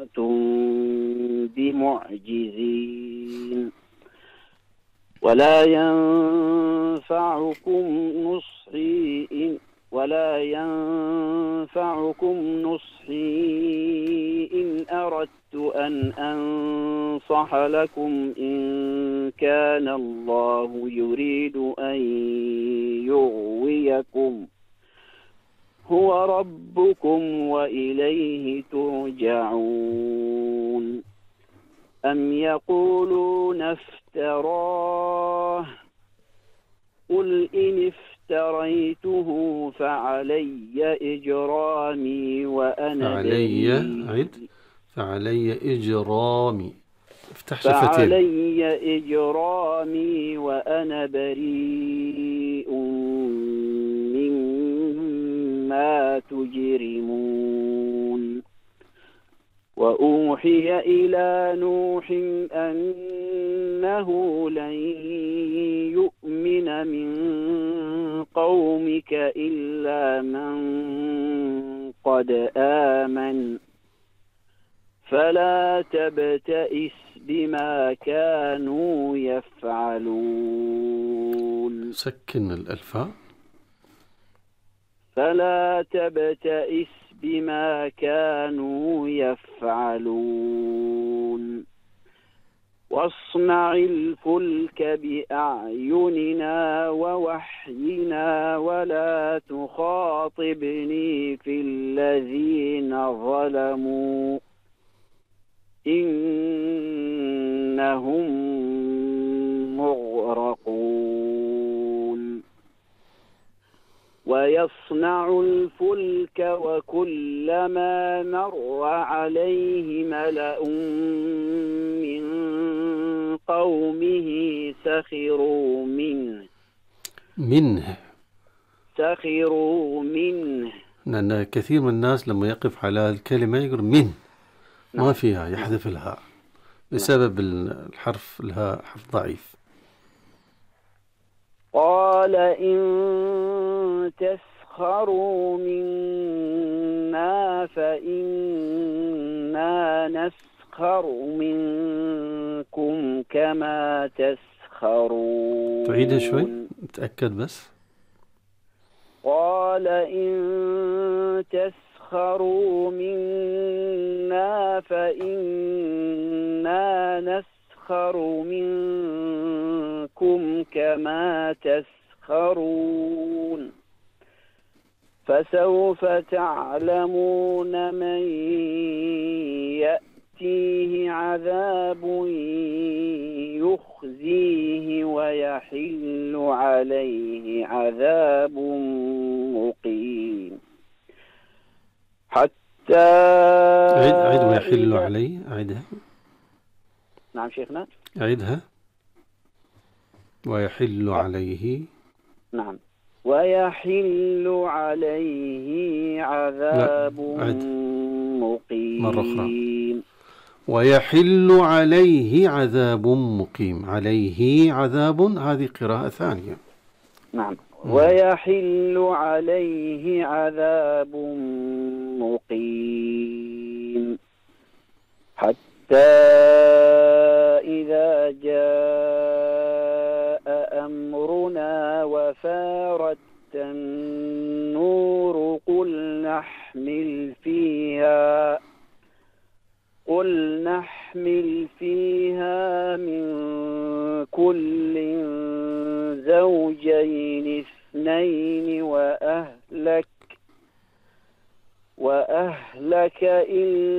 بمعجزين ولا ينفعكم نصحي إن أردت أن أنصح لكم إن كان الله يريد أن يغويكم هو ربكم وإليه ترجعون أم يقولون افتراه قل إن افتريته فعلي إجرامي وأنا بريء فعلي إجرامي. افتح شفتين. فعلي إجرامي وأنا بريء مما تجرمون وأوحي إلى نوح أنه لن يؤمن من قومك إلا من قد آمن فلا تبتئس بما كانوا يفعلون. سكن الألفاء. فلا تبتئس بما كانوا يفعلون واصنع الفلك بأعيننا ووحينا ولا تخاطبني في الذين ظلموا إنهم مغرقون. ويصنع الفلك وكلما مر عليه ملأ من قومه سخروا منه لأن كثير من الناس لما يقف على الكلمة يقول من ما فيها، يحذف الهاء بسبب الحرف الهاء حرف ضعيف. قال إن تسخروا منا فإنا نسخر منكم كما تسخرون. تعيدها شوي نتأكد بس. قال إن تسخروا منا فإنا نسخر منكم كما تسخرون فسوف تعلمون من يأتيه عذاب يخزيه ويحل عليه عذاب مقيم. حتى عيد ويحل عليه. عيدها. نعم شيخنا. عيدها. ويحل عليه. نعم. ويحل عليه عذاب مقيم. مرة أخرى. ويحل عليه عذاب مقيم. عليه عذاب، هذه قراءة ثانية. نعم. ويحل عليه عذاب مقيم حتى إذا جاء أمرنا وفارت النور قل نحمل فيها من كل زوجين اثنين وأهلك إلا